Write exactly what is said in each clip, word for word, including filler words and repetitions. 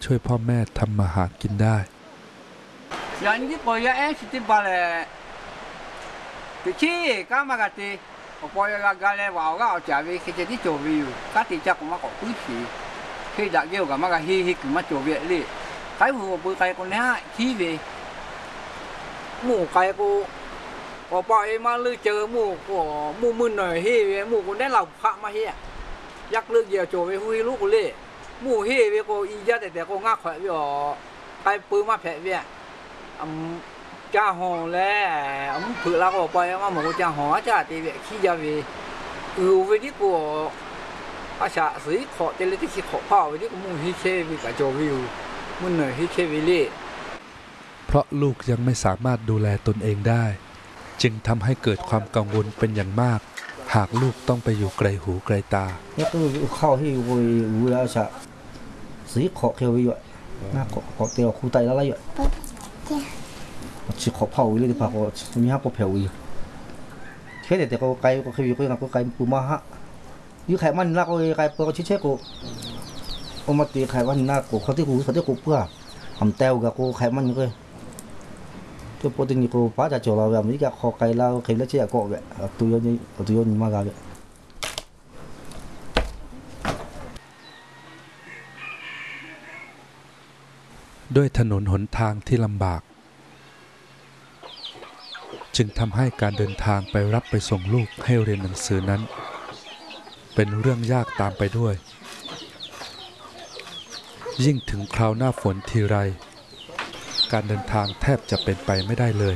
ช่วยพ่อแม่ทำมาหากินได้อย่างนี้ปอยเอสติบาเลติชีก้ามากติปอยกาเลว่าก็เอาจ่าวิคิดที่โจวิวก็ติจักมาก็คุยสีคือจากเกี่ยวกับมากฮิฮิกมาโจวิลี่ใครหัวปุยใครคนนี้ทีวีหมู่ใครกูพอปอยมาลือเจอหมู่ก็หมู่มึนหน่อยฮิวีหมู่คนได้เหล่าพระมาเฮียยักเลือกเกี่ยวโจวิหุยลูกเล่หมู่ฮิวีก็อีจัดแต่ก็ง่าขวัญวิอ๋อใครปืนมาแผลวิอำจ้าหอแล้วอำผือเราก็ไปมาหมูจ้าหอจ้าตีเวขี้ยาวีอือวิธีกูอาชาสีขอเจริญที่ขี้ขอพ่อวิธีกูมุ่งฮิเควิกับโจวิวมุ่งหน่อยฮิเควิลี่เพราะลูกยังไม่สามารถดูแลตนเองได้จึงทำให้เกิดความกังวลเป็นอย่างมากหากลูกต้องไปอยู่ไกลหูไกลตาเนี่ยก็เข้าที่วิวอาชาสีขอเขียววิวน่าขอขอเตียวคู่ไตแล้วอะไรอยู่chỉ khó phao đi thì phao cóมีห้าก็เผาอยู่แค่แต่ก็ไกลก็เคยก็ยังก็ไกลปูมาฮะยิ่งไขมันนักก็ไกลก็ชิเชก็เอามาตีไขมันนักก็เขาที่กูเขาที่กูเพื่อทำเต้ากับกูไขมันก็ตัวโปรตีนกูป้าจะโจเราแบบนี้ก็ขอไกลเราเคยแล้วเชี่ยก็แบบตัวยนี้ตัวยนี้มากเลยด้วยถนนหนทางที่ลำบากจึงทำให้การเดินทางไปรับไปส่งลูกให้เรียนหนังสือนั้นเป็นเรื่องยากตามไปด้วยยิ่งถึงคราวหน้าฝนทีไรการเดินทางแทบจะเป็นไปไม่ได้เลย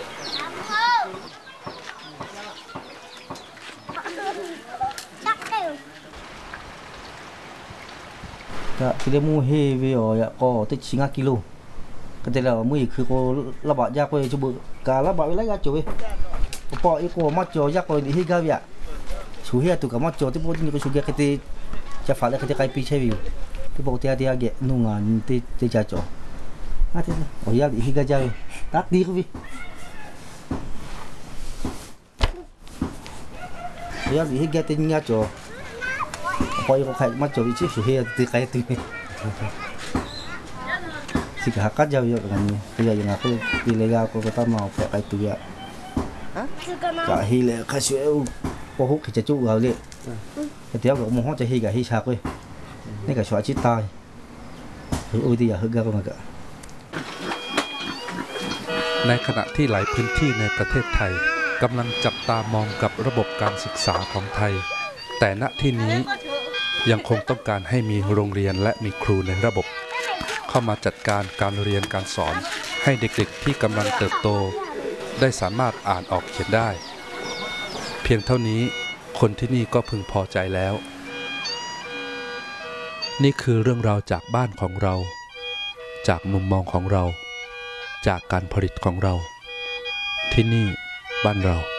ก็ที่เรียกมูเฮวิโออยากก็ติดสิงห์กิโลก็แต่แล้วมือคือก็ระบาดยากไปจุบการระบาดอะไรยากจุบพออีกก็มาจ่อยากไปที่ฮิกาวิอะสุเฮียตุกมาจ่อที่พวกนี้ก็สุเฮียก็ที่จะฝันแล้วก็จะใครพิเศษวิวที่พวกที่อาที่อาเกนุ่งงานที่ที่จะจ่ออาที่โอ้ยฮิกาจ่าตักดีก็วิโอ้ยฮิกาที่นี่จ่อพออีกก็ใครมาจ่อวิชิสุเฮียที่ใครที่สิกหากัดยาวๆกันนี่ตัวอย่างaku di legal ko kata mau pakai tu ya ka hile ka shu po hu ki cha chu ga le ka tiao ko mo ho cha hi ga hi cha koนี่ก็ชัวชิตายคืออุติยาฮึกก็มาก็ในขณะที่หลายพื้นที่ในประเทศไทยกำลังจับตามองกับระบบการศึกษาของไทยแต่ณที่นี้ยังคงต้องการให้มีโรงเรียนและมีครูในระบบเข้ามาจัดการการเรียนการสอนให้เด็กๆที่กำลังเติบโตได้สามารถอ่านออกเขียนได้เพียงเท่านี้คนที่นี่ก็พึงพอใจแล้วนี่คือเรื่องราวจากบ้านของเราจากมุมมองของเราจากการผลิตของเราที่นี่บ้านเรา